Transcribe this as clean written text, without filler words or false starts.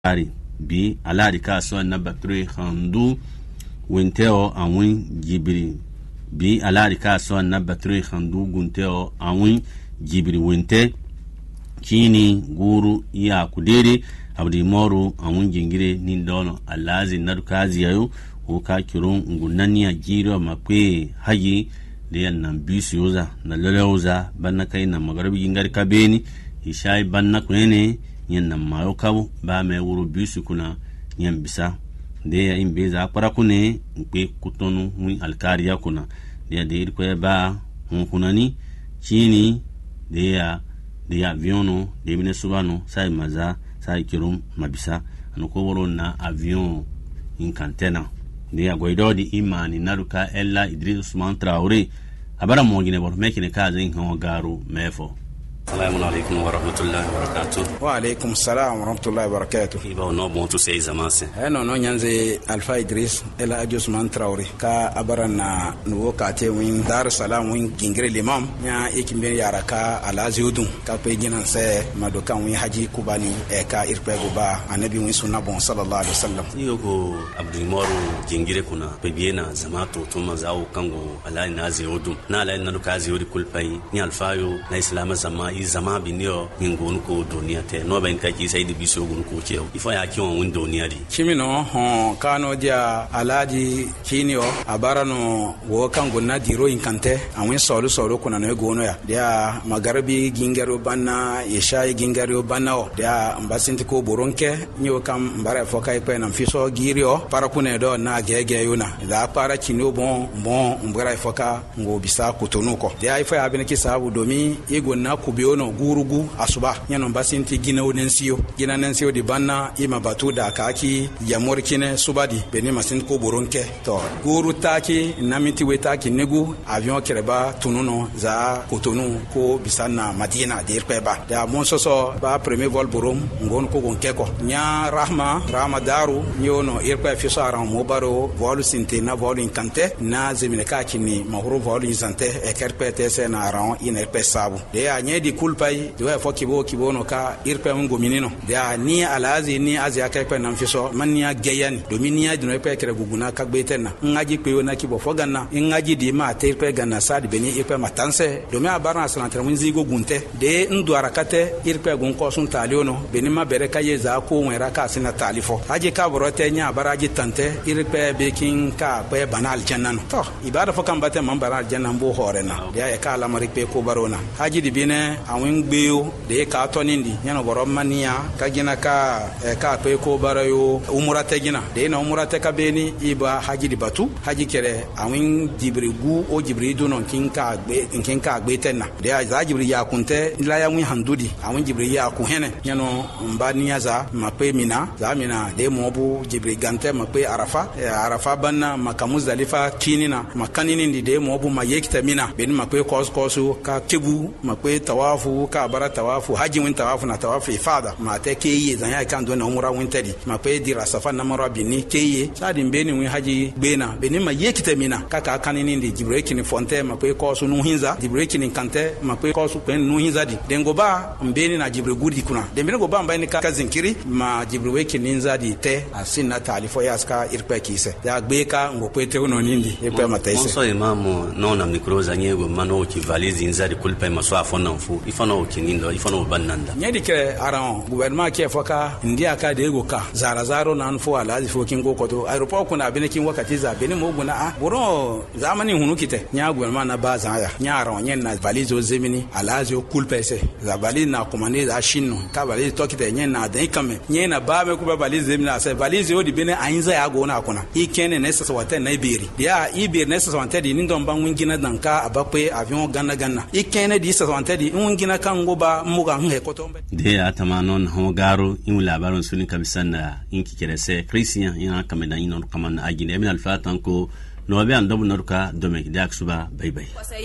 ari bi alari ka so na batri khandu winteo awin jibri bi alari ka so na batri khandu gunteo awin jibri winte kini guru ya kudere abdi moro awin jingire nindono alazi narukazi yayo o ka kirun ngunaniya jiro makwe hayi de nan bisu yoza na loleuza banna kai na magharibi ngari kabeni ishai banna kunene nyen na mayo kabu ba me wuru bisu kuna nyen bisa de ya imbeza para kune mpe kutonu mu alkariya kuna de irko ba hunkunani chini de ya aviono de mine subano sai maza sai kirum mabisa anuko woro na avion inkantena de ya goidodi imani naruka ella Idris Usman Traore abara mongine bor mekine kaza in hawo garu mefo. Assalamu alaikum wa rahmatullahi wa barakatuh. Wa alaikum salam wa rahmatullahi wa barakatuh. Iba no bon to say zamase. No nyanze Alpha Idris ela Usman Traore ka abara na no kate win Dar Salam win gingre limam nya ekimbe yaraka alazi udun ka pe ginan se madoka win haji kubani e ka irpe goba anabi win sunna bon sallallahu alaihi wasallam. Yogo Abdul Moru gingre kuna pe biena zamato to mazao kango ala nazi udun na ala na kazi uri kulpai ni alfayo na islam zama binio ngonu ko dunia te no ben ka ki sai di biso gonu ko cheo ifo ya ki on dunia di chimino kano dia alaji kinio abarano wo kango na diro inkante awin solo kuna no gono ya dia magharibi gingaro banna yeshai gingaro banna o dia mbasinti ko boronke nyo kam mbara foka ipe na mfiso girio para kuna do na gege yuna da para kinio bon mbara foka ngo bisa kutonuko dia ifo ya bin ki sabu domi ego na kubio no gurugu asuba nyano basinti gina nensiyo di banna ima batu da kaki ya morkine subadi beni masin ko boronke to guru taki namiti wetaki negu avion kereba tununo za kotonu ko bisana Madina de irpeba da monsoso ba premier vol borom ngon ko gonke ko nya rahma daru nyono irpe fiso aran mobaro vol sinte na vol inkante na zemine kaki ni mahuru vol izante e kerpete se na aran ina irpe sabu de anya di kulpai de wa foki bo no ka irpe ngo minino de ni alazi ni azia ka pe nan fiso man ya geyani domini ya dino pe kere guguna ka gbetena ngaji pe na ki bo foganna ngaji di ma te pe ganna sadi beni irpe matanse domi abarna sanatra mun zigo gunte de ndu arakate irpe gun ko sun taliono beni ma bere ka ye za ko wera ka sina talifo aje ka borote nya baraji tante irpe bekin ka pe banal jannan to ibada fo kan bate man banal jannan bo horena de ya ka la mari pe ko barona haji di bine awin gbeyo de ka tonindi nyano boro mania ka gina ka pe ko barayo umurate gina de na umurate ka beni iba haji di batu haji kere awin jibrigu o jibridu non kinka gbe tenna de za jibri ya kunte ila ya win handudi awin jibri ya ku hene nyano mbania za mape mina za mina de mobu jibri gante mape arafa banna makamuzalifa kinina makanini de mobu mayekita mina beni mape kosu ka kebu mape tawafu ka bara tawafu haji win tawafu na tawafu ifada ma te keye zanya kan do na umra win tedi ma pe dira safa na mara bini keye sadi mbeni win haji bena beni ma yekita mina kaka kanini ndi jibreki ni fonte ma pe ko su nu hinza jibreki ni kante ma pe ko su pen nu hinza di dengo ba mbeni na jibre gudi kuna dembeni go ba mbani ka zinkiri ma jibreki ni hinza di te asina talifo yaska irpe kise ya gbeka ngo pe te uno nindi irpe mataise so imamu no na mikroza nyego mano ki valizi hinza di kulpa maso afona mfu ifana okinindo ifana bananda nyedi ke aran gouvernement ke foka ndia ka de go ka zaro nan fo alazi fo kingo koto aeroport kuna bene kin wakati za bene mo guna boro zamani hunu kite nya gouvernement na baza ya nya aran nyen na valizo zemini alazi o kulpese za valiz na komande za shinno ka valiz to kite nyen na den kame nyen na ba me ku ba valiz zemini ase valiz o di bene ainza ya go na kuna ikene nesa so wate na iberi ya iberi nesa so wate di ndon ba ngina danka abakwe avion ganna ikene di sa so wate di ngina kango ba muga he kotombe de atamanon hogaro in labaron sunin kabisan na inki kerese Christian yana kameda inon kamana agine min alfatan ko no be andobu noruka domek dak suba bye bye.